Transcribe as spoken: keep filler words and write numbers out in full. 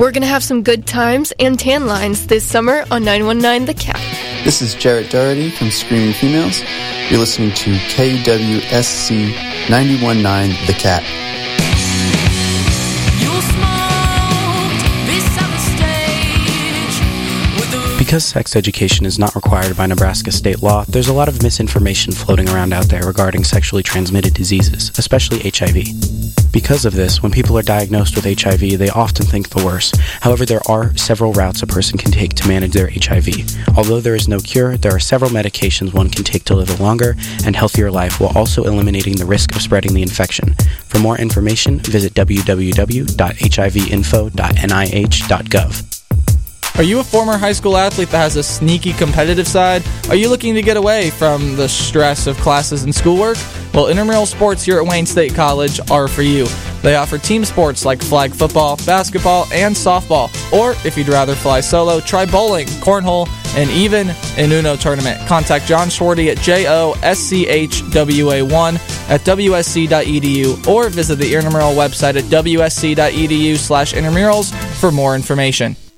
We're going to have some good times and tan lines this summer on nine one nine The Cat. This is Jarrett Doherty from Screaming Females. You're listening to K W S C ninety-one point nine The Cat. Because sex education is not required by Nebraska state law, there's a lot of misinformation floating around out there regarding sexually transmitted diseases, especially H I V. Because of this, when people are diagnosed with H I V, they often think the worst. However, there are several routes a person can take to manage their H I V. Although there is no cure, there are several medications one can take to live a longer and healthier life while also eliminating the risk of spreading the infection. For more information, visit w w w dot h i v info dot n i h dot gov. Are you a former high school athlete that has a sneaky competitive side? Are you looking to get away from the stress of classes and schoolwork? Well, intramural sports here at Wayne State College are for you. They offer team sports like flag football, basketball, and softball. Or, if you'd rather fly solo, try bowling, cornhole, and even an Uno tournament. Contact John Schwarty at J O S C H W A one at W S C dot E D U or visit the intramural website at W S C dot E D U slash intramurals for more information.